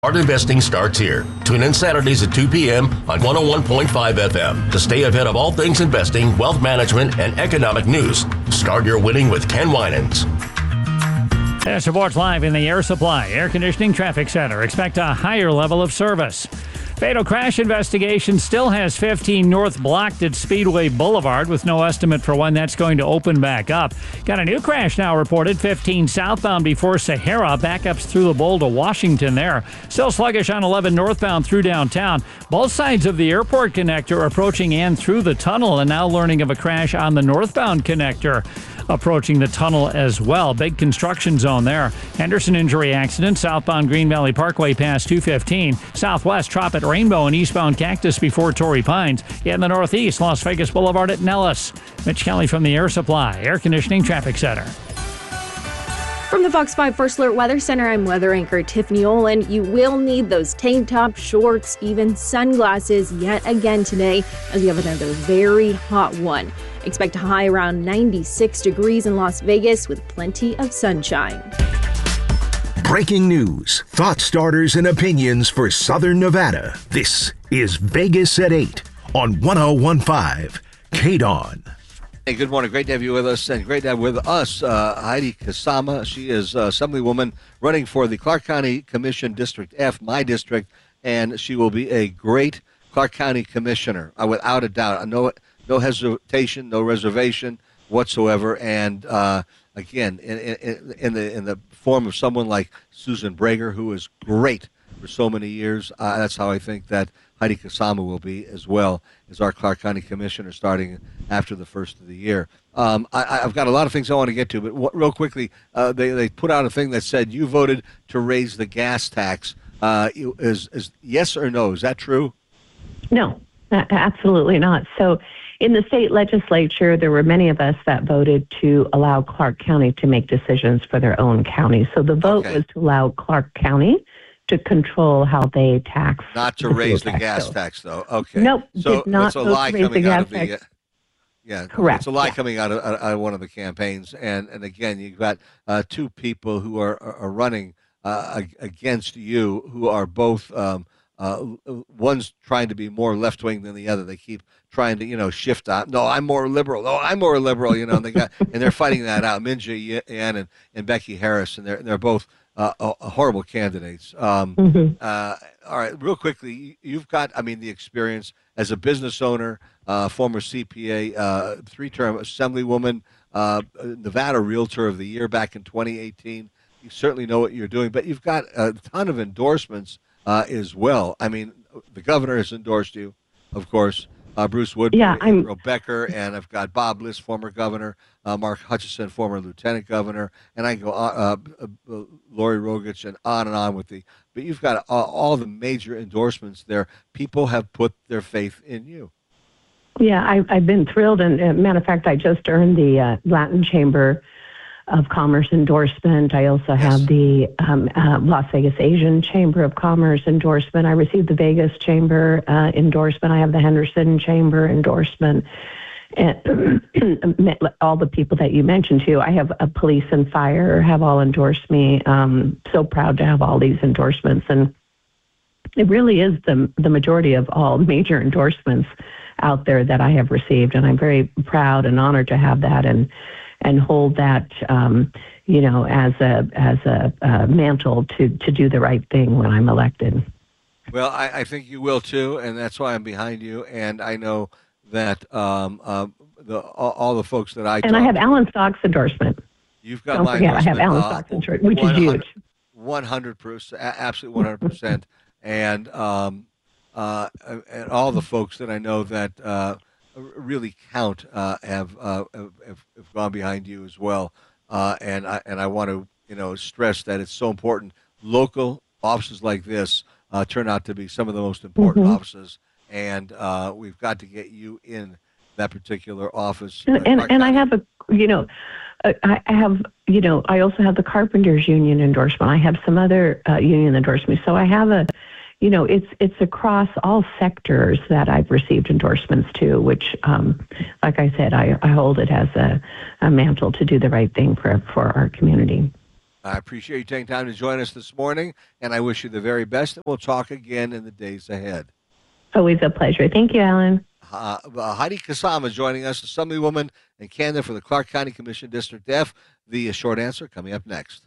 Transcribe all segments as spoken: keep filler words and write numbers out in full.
Smart investing starts here. Tune in Saturdays at two p.m. on one oh one point five F M to stay ahead of all things investing, wealth management, and economic news. Start your winning with Ken Winans. This reports live in the Air Supply Air Conditioning Traffic Center. Expect a higher level of service. Fatal crash investigation still has fifteen North blocked at Speedway Boulevard with no estimate for when that's going to open back up. Got a new crash now reported, fifteen southbound before Sahara. Backups through the bowl to Washington there. Still sluggish on eleven northbound through downtown. Both sides of the airport connector approaching and through the tunnel, and now learning of a crash on the northbound connector approaching the tunnel as well. Big construction zone there. Henderson injury accident, southbound Green Valley Parkway past two fifteen. Southwest Trop at Rainbow and eastbound Cactus before Torrey Pines. In the northeast, Las Vegas Boulevard at Nellis. Mitch Kelly from the Air Supply Air Conditioning Traffic Center. From the Fox five First Alert Weather Center, I'm weather anchor Tiffany Olin. You will need those tank tops, shorts, even sunglasses yet again today as we have another very hot one. Expect a high around ninety-six degrees in Las Vegas with plenty of sunshine. Breaking news, thought starters, and opinions for Southern Nevada. This is Vegas at eight on one oh one point five K D O N. Hey, good morning. Great to have you with us, and great to have with us uh, Heidi Kasama. She is uh, Assemblywoman running for the Clark County Commission District F, my district, and she will be a great Clark County Commissioner, uh, without a doubt. No, no hesitation, no reservation whatsoever. And uh, again, in, in, in the in the form of someone like Susan Brager, who is great for so many years. Uh, that's how I think that Heidi Kasama will be as well as our Clark County Commissioner starting after the first of the year. Um, I, I've got a lot of things I want to get to, but w- real quickly, uh, they, they put out a thing that said you voted to raise the gas tax. Uh, is, is yes or no? Is that true? No, absolutely not. So in the state legislature, there were many of us that voted to allow Clark County to make decisions for their own county. So the vote Okay. was to allow Clark County to control how they tax. Not to the raise fuel the tax gas bill. tax, though. Okay. Nope, So did not that's a vote to lie raise the coming out gas of the. Uh, tax. yeah, Correct, It's a lie yeah. coming out of, out of one of the campaigns, and and again, you've got uh, two people who are are, are running uh, ag- against you, who are both. Um, uh, one's trying to be more left wing than the other. They keep trying to, you know, shift on. No, I'm more liberal. No, I'm more liberal. You know, and they got and they're fighting that out. Minja Yan and, and Becky Harris, and they're they're both uh, uh, horrible candidates. Um, Mhm. uh, all right, real quickly, you've got, I mean, the experience as a business owner, uh, former C P A, uh, three-term assemblywoman, uh, Nevada Realtor of the Year back in twenty eighteen. You certainly know what you're doing, but you've got a ton of endorsements uh, as well. I mean, the governor has endorsed you, of course. Uh, Bruce Woodbury, Yeah, I'm- April Becker, and I've got Bob Liss, former governor, uh, Mark Hutchison, former lieutenant governor, and I can go uh, uh, uh, Lori Rogich, and on and on with the. But you've got all, all the major endorsements there. People have put their faith in you. Yeah, I, I've been thrilled. And uh, matter of fact, I just earned the uh, Latin Chamber of Commerce endorsement. I also Yes. have the um, uh, Las Vegas Asian Chamber of Commerce endorsement. I received the Vegas Chamber uh, endorsement. I have the Henderson Chamber endorsement. And all the people that you mentioned too. I have a police and fire have all endorsed me. Um, so proud to have all these endorsements, and it really is the the majority of all major endorsements out there that I have received, and I'm very proud and honored to have that and and hold that, um, you know, as a as a uh, mantle to to do the right thing when I'm elected. Well, I, I think you will too, and that's why I'm behind you. And I know that um, uh, the all, all the folks that I And I talk have to, Alan Stock's endorsement. you've got Don't my forget, I have endorsement, Alan uh, Stock's endorsement, which is one hundred huge. one hundred percent, absolutely one hundred percent, and um, uh, and all the folks that I know that uh, really count uh, have, uh, have have gone behind you as well. Uh, and I and I want to you know stress that it's so important. Local offices like this uh, turn out to be some of the most important Mhm. offices, and uh, we've got to get you in that particular office. And, Uh, and, Clark and I County. have a, you know, uh, I I have, you know, I also have the Carpenters Union endorsement. I have some other uh, union endorsements. So I have a, you know, it's it's across all sectors that I've received endorsements to, which, um, like I said, I, I hold it as a, a mantle to do the right thing for, for our community. I appreciate you taking time to join us this morning, and I wish you the very best, and we'll talk again in the days ahead. Always a pleasure. Thank you, Alan. Uh, uh, Heidi Kasama joining us, Assemblywoman and candidate for the Clark County Commission District F. The short answer coming up next.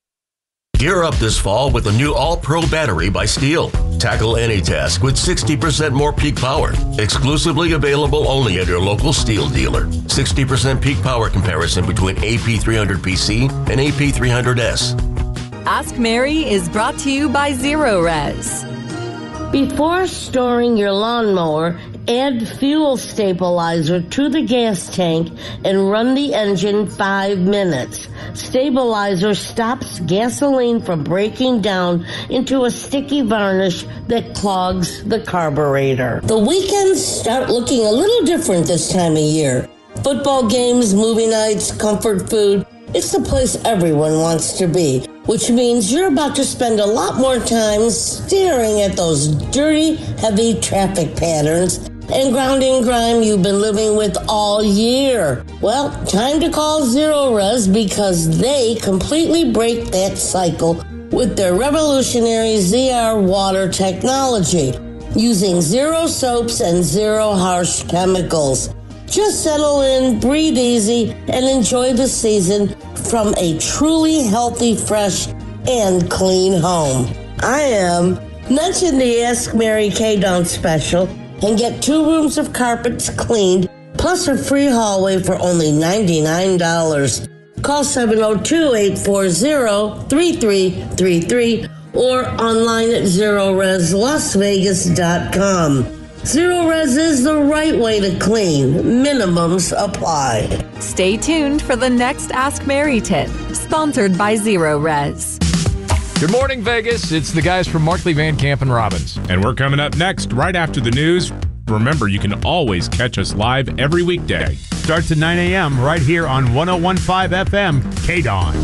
Gear up this fall with the new All-Pro battery by Steel. Tackle any task with sixty percent more peak power. Exclusively available only at your local Steel dealer. sixty percent peak power comparison between A P three hundred P C and A P three hundred S. Ask Mary is brought to you by Zero Res. Before storing your lawnmower, add fuel stabilizer to the gas tank and run the engine five minutes. Stabilizer stops gasoline from breaking down into a sticky varnish that clogs the carburetor. The weekends start looking a little different this time of year. Football games, movie nights, comfort food. It's the place everyone wants to be, which means you're about to spend a lot more time staring at those dirty, heavy traffic patterns and grounding grime you've been living with all year. Well, time to call Zero Res because they completely break that cycle with their revolutionary Z R water technology, using zero soaps and zero harsh chemicals. Just settle in, breathe easy, and enjoy the season from a truly healthy, fresh, and clean home. I am. Mention the Ask Mary K-Dawn special and get two rooms of carpets cleaned, plus a free hallway for only ninety-nine dollars. Call seven oh two, eight four zero, three three three three or online at zero res las vegas dot com. Zero Res is the right way to clean. Minimums apply. Stay tuned for the next Ask Mary tip, sponsored by Zero Res. Good morning, Vegas. It's the guys from Markley, Van Camp, and Robbins. And we're coming up next, right after the news. Remember, you can always catch us live every weekday. Starts at nine a.m. right here on one oh one point five F M, K-Dawn.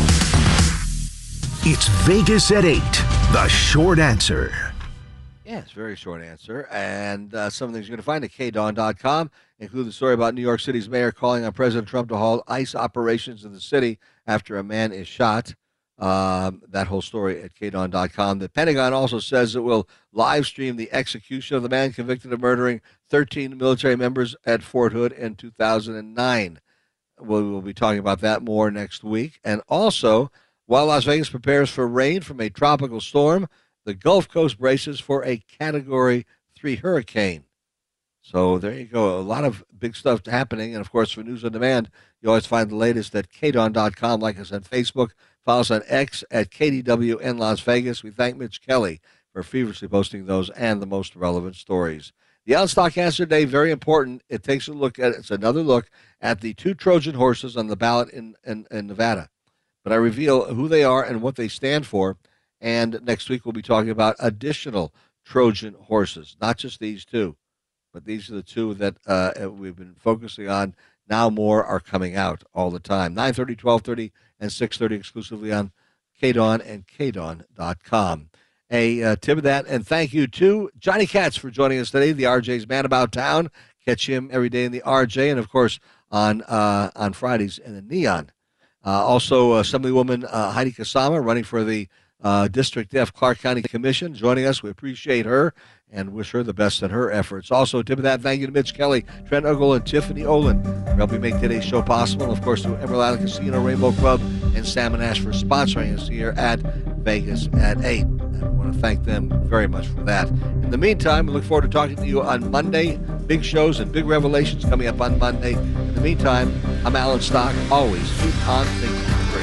It's Vegas at eight, the short answer. Yeah, it's a very short answer. And uh, some of the things you're going to find at K dawn dot com include the story about New York City's mayor calling on President Trump to halt ICE operations in the city after a man is shot. Um, that whole story at K dawn dot com. The Pentagon also says it will live stream the execution of the man convicted of murdering thirteen military members at Fort Hood in two thousand nine. We will be talking about that more next week. And also, while Las Vegas prepares for rain from a tropical storm, the Gulf Coast braces for a Category three hurricane. So there you go. A lot of big stuff happening. And, of course, for news on demand, you always find the latest at K dawn dot com. Like us on Facebook. Follow us on X at K D W N Las Vegas. We thank Mitch Kelly for feverishly posting those and the most relevant stories. The Outstock Answer Day, very important. It takes a look at, it's another look at the two Trojan horses on the ballot in, in, in Nevada. But I reveal who they are and what they stand for. And next week we'll be talking about additional Trojan horses, not just these two, but these are the two that uh, we've been focusing on. Now more are coming out all the time. nine thirty, twelve thirty, and six thirty exclusively on K dawn and K dawn dot com. A uh, tip of that, and thank you to Johnny Katz for joining us today, the R J's Man About Town. Catch him every day in the R J, and of course on uh, on Fridays in the Neon. Uh, also, Assemblywoman uh, Heidi Kasama running for the Uh, District F Clark County Commission joining us. We appreciate her and wish her the best in her efforts. Also, tip of that, thank you to Mitch Kelly, Trent Ogle, and Tiffany Olin for helping make today's show possible. And, of course, to Emerald Island Casino, Rainbow Club, and Salmon Ash for sponsoring us here at Vegas at eight. And I want to thank them very much for that. In the meantime, we look forward to talking to you on Monday. Big shows and big revelations coming up on Monday. In the meantime, I'm Alan Stock. Always keep on thinking great.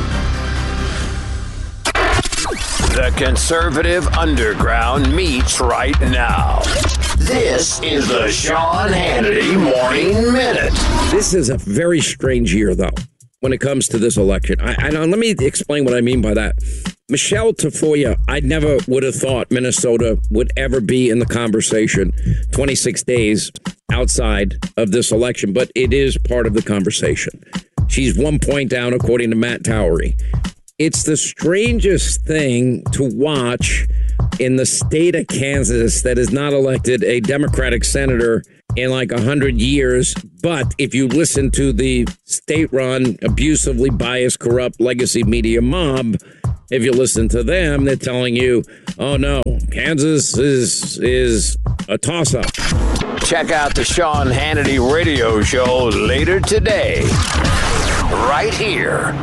The conservative underground meets right now. This is the Sean Hannity Morning Minute. This is a very strange year, though, when it comes to this election. I, I let me explain what I mean by that. Michelle Tafoya, I never would have thought Minnesota would ever be in the conversation twenty-six days outside of this election, but it is part of the conversation. She's one point down, according to Matt Towery. It's the strangest thing to watch in the state of Kansas that has not elected a Democratic senator in like a hundred years. But if you listen to the state-run, abusively biased, corrupt legacy media mob, if you listen to them, they're telling you, oh no, Kansas is is a toss-up. Check out the Sean Hannity radio show later today, right here.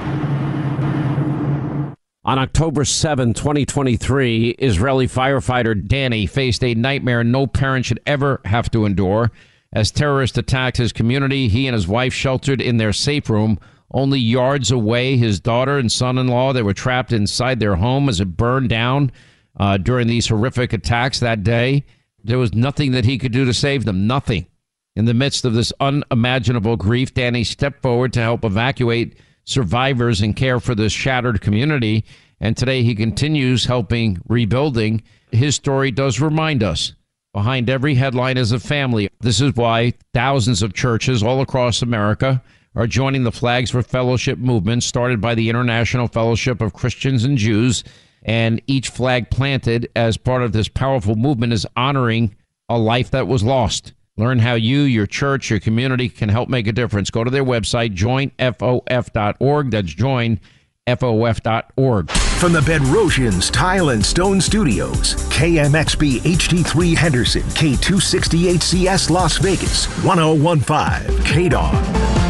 On October seventh, twenty twenty-three, Israeli firefighter Danny faced a nightmare no parent should ever have to endure. As terrorists attacked his community, he and his wife sheltered in their safe room. Only yards away, his daughter and son-in-law, they were trapped inside their home as it burned down uh, during these horrific attacks that day. There was nothing that he could do to save them, nothing. In the midst of this unimaginable grief, Danny stepped forward to help evacuate survivors and care for this shattered community. And today he continues helping rebuilding. His story does remind us, behind every headline is a family. This is why thousands of churches all across America are joining the Flags for Fellowship movement started by the International Fellowship of Christians and Jews. And each flag planted as part of this powerful movement is honoring a life that was lost. Learn how you, your church, your community can help make a difference. Go to their website, join F O F dot org. That's join F O F dot org. From the Bedrosians Tile and Stone Studios, K M X B H D three Henderson, K two sixty-eight C S Las Vegas, one oh one point five K D O N.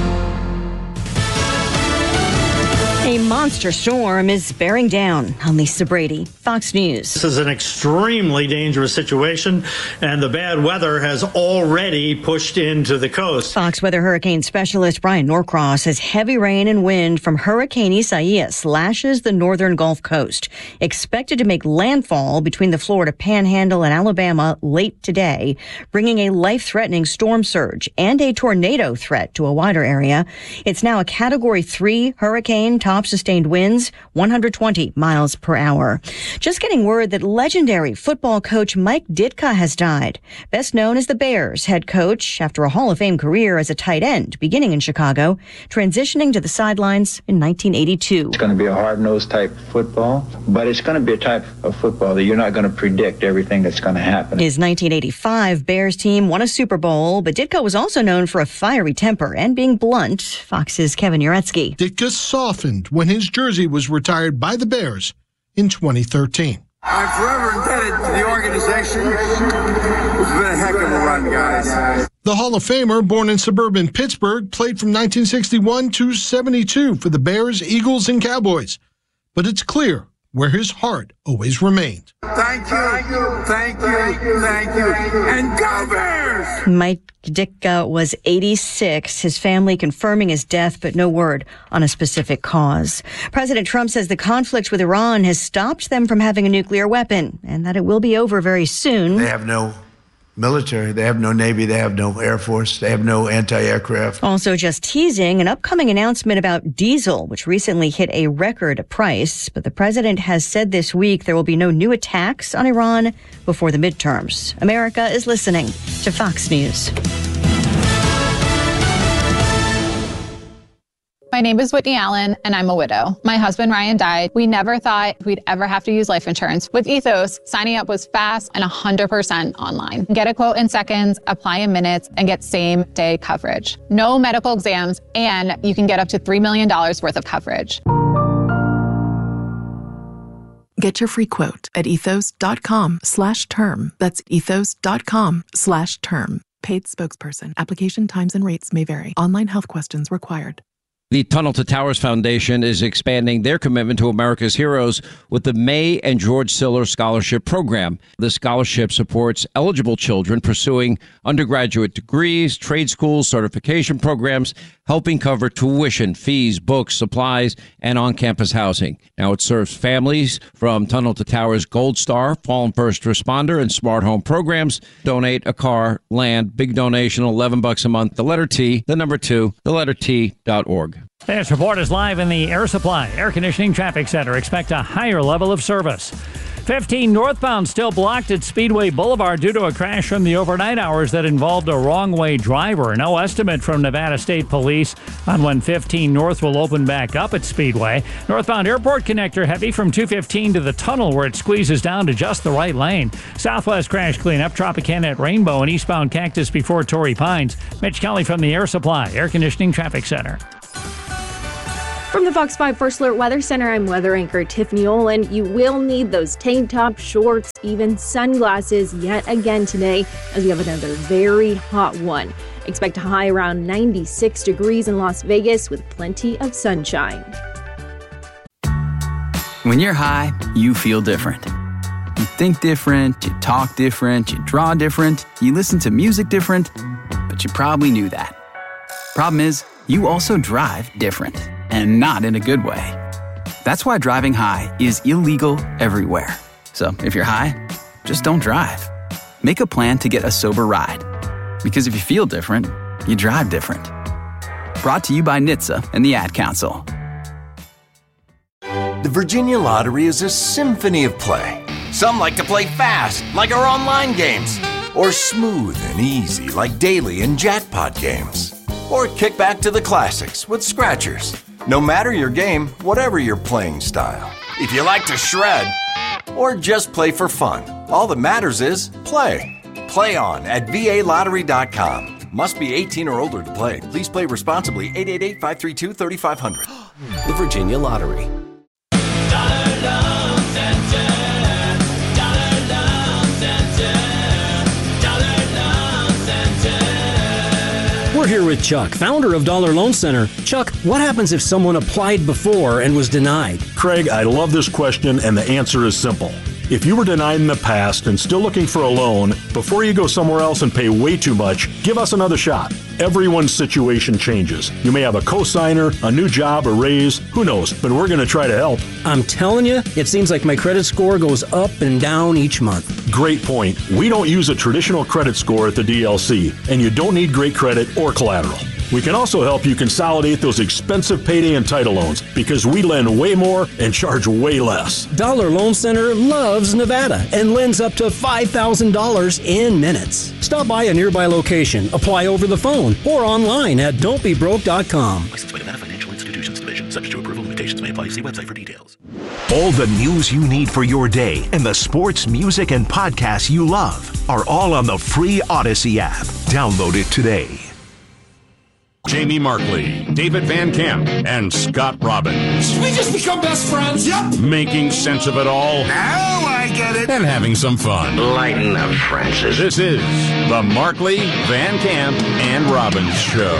A monster storm is bearing down. I'm Lisa Brady, Fox News. This is an extremely dangerous situation, and the bad weather has already pushed into the coast. Fox weather hurricane specialist Brian Norcross says heavy rain and wind from Hurricane Isaias lashes the northern Gulf Coast, expected to make landfall between the Florida Panhandle and Alabama late today, bringing a life-threatening storm surge and a tornado threat to a wider area. It's now a Category three hurricane. Top sustained winds, one hundred twenty miles per hour. Just getting word that legendary football coach Mike Ditka has died. Best known as the Bears head coach after a Hall of Fame career as a tight end, beginning in Chicago, transitioning to the sidelines in nineteen eighty-two. It's going to be a hard-nosed type football, but it's going to be a type of football that you're not going to predict everything that's going to happen. His nineteen eighty-five Bears team won a Super Bowl, but Ditka was also known for a fiery temper and being blunt. Fox's Kevin Uretsky. Ditka softened when his jersey was retired by the Bears in twenty thirteen. I'm forever indebted to the organization. It's been a heck of a run, guys. The Hall of Famer, born in suburban Pittsburgh, played from nineteen sixty-one to seventy-two for the Bears, Eagles, and Cowboys. But it's clear where his heart always remained. Thank you, thank you, thank you, and go Bears! Mike Ditka was eighty-six, his family confirming his death, but no word on a specific cause. President Trump says the conflict with Iran has stopped them from having a nuclear weapon and that it will be over very soon. They have no military, they have no Navy, they have no Air Force, they have no anti-aircraft. Also just teasing an upcoming announcement about diesel, which recently hit a record price. But the president has said this week there will be no new attacks on Iran before the midterms. America is listening to Fox News. My name is Whitney Allen, and I'm a widow. My husband, Ryan, died. We never thought we'd ever have to use life insurance. With Ethos, signing up was fast and one hundred percent online. Get a quote in seconds, apply in minutes, and get same-day coverage. No medical exams, and you can get up to three million dollars worth of coverage. Get your free quote at ethos.com slash term. That's ethos.com slash term. Paid spokesperson. Application times and rates may vary. Online health questions required. The Tunnel to Towers Foundation is expanding their commitment to America's heroes with the May and George Siller Scholarship Program. The scholarship supports eligible children pursuing undergraduate degrees, trade schools, certification programs, helping cover tuition, fees, books, supplies, and on-campus housing. Now it serves families from Tunnel to Towers Gold Star, Fallen First Responder, and Smart Home programs. Donate a car, land, big donation, eleven bucks a month. The letter T, the number two, the letter T dot org. This report is live in the Air Supply Air Conditioning Traffic Center. Expect a higher level of service. fifteen northbound still blocked at Speedway Boulevard due to a crash from the overnight hours that involved a wrong-way driver. No estimate from Nevada State Police on when fifteen North will open back up at Speedway. Northbound airport connector heavy from two fifteen to the tunnel where it squeezes down to just the right lane. Southwest crash cleanup, Tropicana at Rainbow and eastbound Cactus before Torrey Pines. Mitch Kelly from the Air Supply Air Conditioning Traffic Center. From the Fox five First Alert Weather Center, I'm weather anchor Tiffany Olin. You will need those tank tops, shorts, even sunglasses yet again today as we have another very hot one. Expect a high around ninety-six degrees in Las Vegas with plenty of sunshine. When you're high, you feel different. You think different, you talk different, you draw different, you listen to music different, but you probably knew that. Problem is, you also drive different. And not in a good way. That's why driving high is illegal everywhere. So if you're high, just don't drive. Make a plan to get a sober ride. Because if you feel different, you drive different. Brought to you by N H T S A and the Ad Council. The Virginia Lottery is a symphony of play. Some like to play fast, like our online games. Or smooth and easy, like daily and jackpot games. Or kick back to the classics with scratchers. No matter your game, whatever your playing style. If you like to shred, or just play for fun, all that matters is play. Play on at V A lottery dot com. Must be eighteen or older to play. Please play responsibly. eight eight eight, five three two, three five zero zero. The Virginia Lottery. We're here with Chuck, founder of Dollar Loan Center. Chuck, what happens if someone applied before and was denied? Craig, I love this question, and the answer is simple. If you were denied in the past and still looking for a loan, before you go somewhere else and pay way too much, give us another shot. Everyone's situation changes. You may have a cosigner, a new job, a raise, who knows, but we're going to try to help. I'm telling you, it seems like my credit score goes up and down each month. Great point. We don't use a traditional credit score at the D L C, and you don't need great credit or collateral. We can also help you consolidate those expensive payday and title loans because we lend way more and charge way less. Dollar Loan Center loves Nevada and lends up to five thousand dollars in minutes. Stop by a nearby location, apply over the phone, or online at don't be broke dot com. Licensed by Nevada Financial Institutions Division. Subject to approval. Limitations may apply. See website for details. All the news you need for your day and the sports, music, and podcasts you love are all on the free Odyssey app. Download it today. Jamie Markley, David Van Camp, and Scott Robbins. Did we just become best friends? Yep. Making sense of it all. Now I get it. And having some fun. Lighten up, Francis. This is the Markley, Van Camp, and Robbins Show.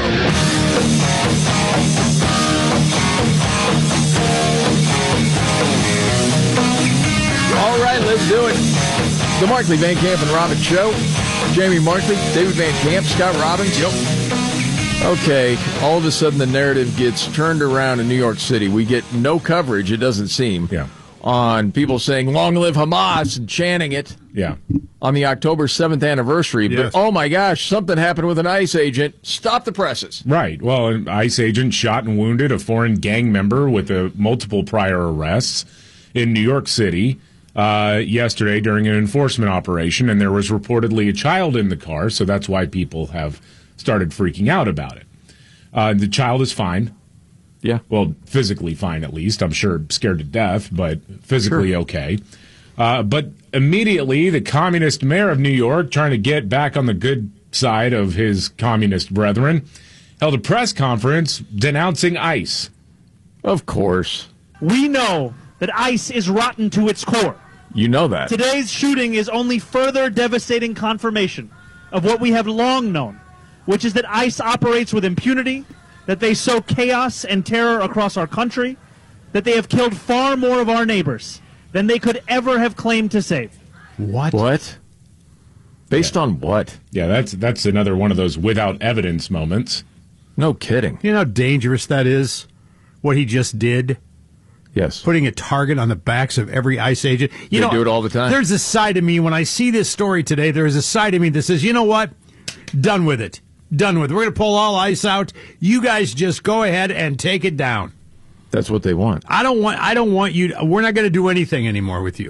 All right, let's do it. The Markley, Van Camp, and Robbins Show. Jamie Markley, David Van Camp, Scott Robbins. Yep. Okay, all of a sudden the narrative gets turned around in New York City. We get no coverage, it doesn't seem, yeah. on people saying, long live Hamas, and chanting it yeah. on the October seventh anniversary. Yes. But, oh my gosh, something happened with an ICE agent. Stop the presses. Right. Well, an ICE agent shot and wounded a foreign gang member with a, multiple prior arrests in New York City uh, yesterday during an enforcement operation, and there was reportedly a child in the car, so that's why people have started freaking out about it. Uh, the child is fine. Yeah. Well, physically fine, at least. I'm sure scared to death, but physically sure. okay. Uh, but immediately, the communist mayor of New York, trying to get back on the good side of his communist brethren, held a press conference denouncing ICE. Of course. We know that ICE is rotten to its core. You know that. Today's shooting is only further devastating confirmation of what we have long known, which is that ICE operates with impunity, that they sow chaos and terror across our country, that they have killed far more of our neighbors than they could ever have claimed to save. What? What? Based yeah. on what? Yeah, that's that's another one of those without evidence moments. No kidding. You know how dangerous that is, what he just did? Yes. Putting a target on the backs of every ICE agent. You they know, do it all the time. There's a side of me, when I see this story today, there's a side of me that says, you know what? Done with it. Done with it. We're going to pull all ICE out. You guys just go ahead and take it down. That's what they want. I don't want I don't want you to, we're not going to do anything anymore with you.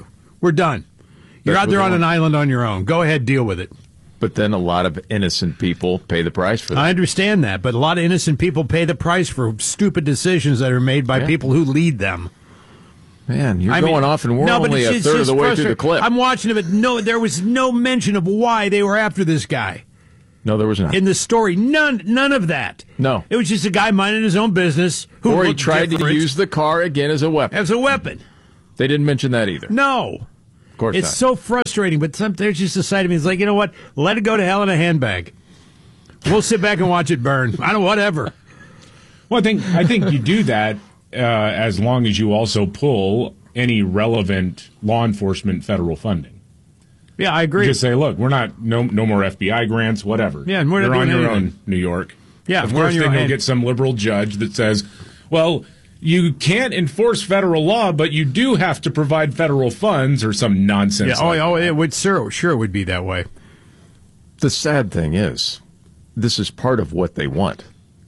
We're done. You're That's out there what on they an want. island on your own. Go ahead, deal with it. But then a lot of innocent people pay the price for that. I understand that, but a lot of innocent people pay the price for stupid decisions that are made by Yeah. people who lead them. Man, you're I going mean, off, and we're no, but only it's- a it's third of just the way through the frustrating. clip. I'm watching it, but no, there was no mention of why they were after this guy. No, there was not. In the story, none none of that. No. It was just a guy minding his own business who Or he looked tried to different use the car again as a weapon. as a weapon. They didn't mention that either. No. Of course It's not. so frustrating, but some, there's just a side of me that's like, you know what? Let it go to hell in a handbag. We'll sit back and watch it burn. I don't whatever. Well, I think I think you do that uh, as long as you also pull any relevant law enforcement federal funding. Yeah, I agree. You just say, look, we're not no no more F B I grants, whatever. Yeah, and we're not You're on doing your anything. own, New York. Yeah, of we're on course, your then own. you'll get some liberal judge that says, well, you can't enforce federal law, but you do have to provide federal funds or some nonsense. Yeah, oh, like oh, that. it would sure, sure it would be that way. The sad thing is, this is part of what they want.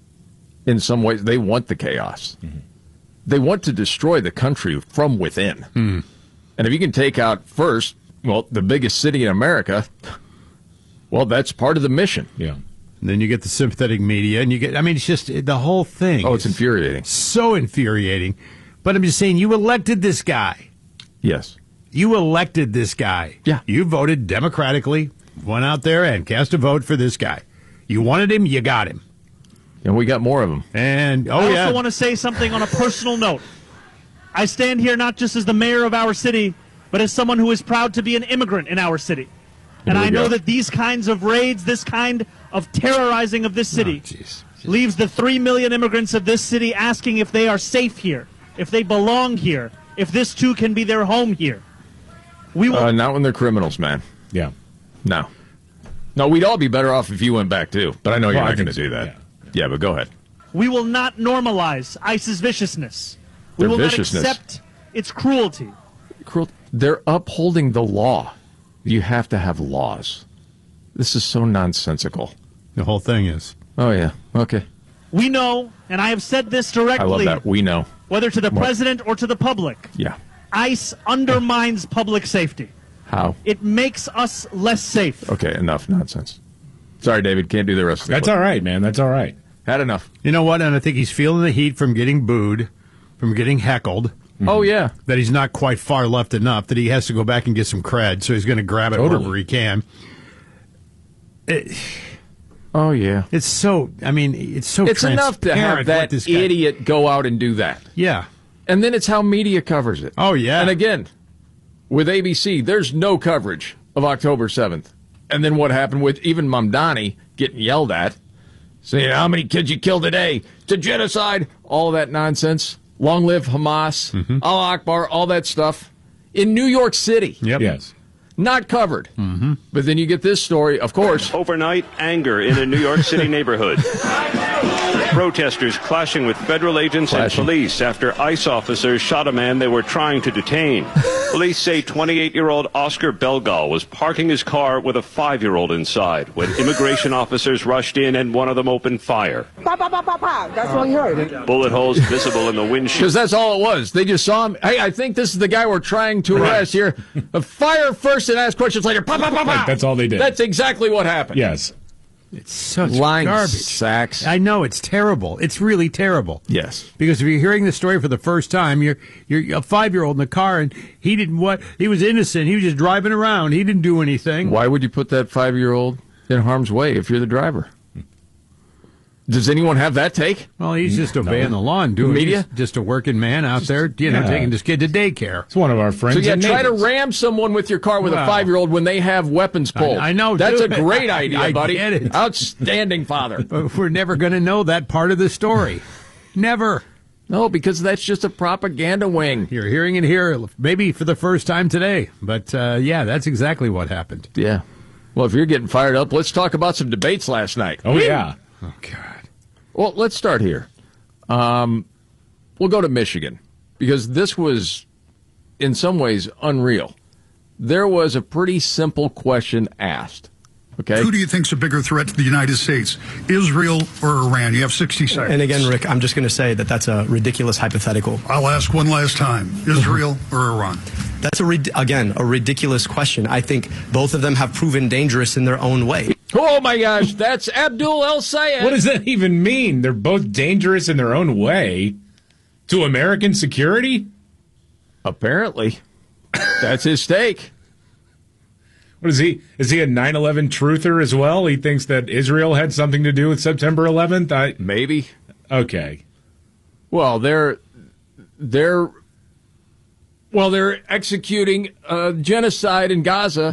In some ways, they want the chaos. Mm-hmm. They want to destroy the country from within. Hmm. And if you can take out first, well, the biggest city in America, well, that's part of the mission. Yeah. And then you get the sympathetic media, and you get, I mean, it's just the whole thing. Oh, it's is infuriating. So infuriating. But I'm just saying, you elected this guy. Yes. You elected this guy. Yeah. You voted democratically, went out there and cast a vote for this guy. You wanted him, you got him. And we got more of them. And, oh, I yeah. also want to say something on a personal note. I stand here not just as the mayor of our city, but as someone who is proud to be an immigrant in our city. And Here we I know go. that these kinds of raids, this kind of terrorizing of this city, leaves the three million immigrants of this city asking if they are safe here, if they belong here, if this too can be their home here. We will Uh, not when they're criminals, man. Yeah. No. No, we'd all be better off if you went back, too. But I know you're Well, I not going to think do so, that. yeah. Yeah, but go ahead. We will not normalize ICE's viciousness. We Their will viciousness. not accept its cruelty. Cruel. They're upholding the law. You have to have laws. This is so nonsensical. The whole thing is. Oh, yeah. Okay. We know, and I have said this directly, I love that. We know. whether to the What? president or to the public, Yeah. ICE undermines public safety. How? It makes us less safe. Okay, enough nonsense. Sorry, David. Can't do the rest of the That's clip. all right, man. That's all right. Had enough. You know what? And I think he's feeling the heat from getting booed, from getting heckled. Oh, yeah. That he's not quite far left enough, that he has to go back and get some cred, so he's going to grab it Totally. wherever he can. It, Oh, yeah. it's so, I mean, it's so It's enough to have transparent what that this guy- idiot go out and do that. Yeah. And then it's how media covers it. Oh, yeah. And again, with A B C, there's no coverage of October seventh. And then what happened with even Mamdani getting yelled at, saying, how many kids you killed today? It's a genocide. All of that nonsense. Long live Hamas. Mm-hmm. Allah Akbar. All that stuff. In New York City. Yep. Yes. Not covered. Mm-hmm. But then you get this story, of course. Overnight anger in a New York City neighborhood. Protesters clashing with federal agents Clashing. and police after ICE officers shot a man they were trying to detain. Police say twenty-eight-year-old Oscar Belgal was parking his car with a five-year-old inside when immigration officers rushed in and one of them opened fire. Pa, pa, pa, pa, pa. That's what you heard. Bullet holes visible in the windshield. Because that's all it was. They just saw him. Hey, I think this is the guy we're trying to arrest here. Fire first and ask questions later. Pop, pop, pop, Right, pop. that's all they did. That's exactly what happened. Yes. It's such Lying garbage. sacks. I know, it's terrible. It's really terrible. Yes. Because if you're hearing the story for the first time, you're you're a five-year-old in the car, and he didn't what? He was innocent. He was just driving around. He didn't do anything. Why would you put that five-year-old in harm's way if you're the driver? Does anyone have that take? Well, he's just obeying the law and doing Media? He's just a working man out there, you know, yeah. taking this kid to daycare. It's one of our friends. So yeah, and try to neighbors. ram someone with your car with Well, a five-year-old when they have weapons pulled. I know, That's do a it. great I- idea, I buddy. get it. Outstanding, father. But we're never going to know that part of the story. Never. No, because that's just a propaganda wing. You're hearing it here, maybe for the first time today. But uh, yeah, that's exactly what happened. Yeah. Well, if you're getting fired up, let's talk about some debates last night. Oh, yeah. Oh, God. Well, let's start here. Um, we'll go to Michigan because this was, in some ways, unreal. There was a pretty simple question asked. Okay. Who do you think's a bigger threat to the United States, Israel or Iran? You have sixty seconds. And again, Rick, I'm just going to say that that's a ridiculous hypothetical. I'll ask one last time. Israel or Iran? That's, a again, a ridiculous question. I think both of them have proven dangerous in their own way. Oh, my gosh. That's Abdul El Sayed. What does that even mean? They're both dangerous in their own way to American security? Apparently. That's his stake. What is he? Is he a nine eleven truther as well? He thinks that Israel had something to do with September eleventh? I, Maybe. Okay. Well, they're they're well, they're executing uh, genocide in Gaza